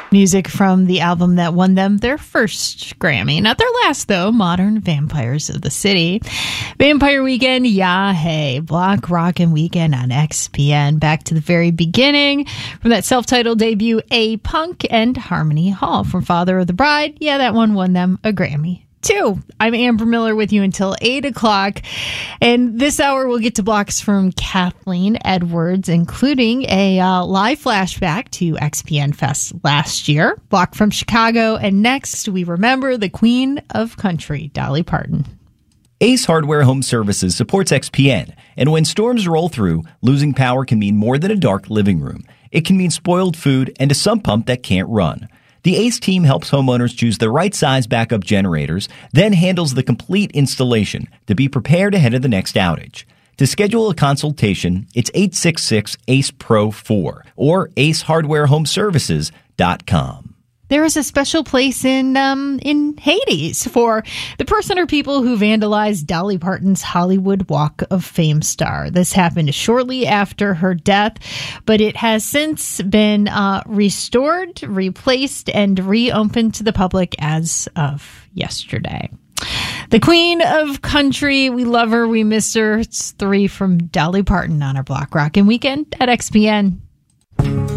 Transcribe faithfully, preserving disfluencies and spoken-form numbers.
Music from the album that won them their first Grammy. Not their last, though. Modern Vampires of the City. Vampire Weekend, yeah, hey. Block Rockin' Weekend on X P N. Back to the very beginning. From that self-titled debut, A Punk and Harmony Hall. From Father of the Bride, yeah, that one won them a Grammy. Two. I'm Amber Miller with you until eight o'clock. And this hour we'll get to blocks from Kathleen Edwards, including a uh, live flashback to X P N Fest last year. Block from Chicago. And next we remember the Queen of Country, Dolly Parton. Ace Hardware Home Services supports X P N. And when storms roll through, losing power can mean more than a dark living room. It can mean spoiled food and a sump pump that can't run. The Ace team helps homeowners choose the right size backup generators, then handles the complete installation to be prepared ahead of the next outage. To schedule a consultation, it's eight six six A C E P R O four or ace hardware home services dot com. There is a special place in um, in Hades for the person or people who vandalized Dolly Parton's Hollywood Walk of Fame star. This happened shortly after her death, but it has since been uh, restored, replaced, and reopened to the public as of yesterday. The Queen of Country, we love her, we miss her. It's three from Dolly Parton on our Block Rockin' Weekend at X P N.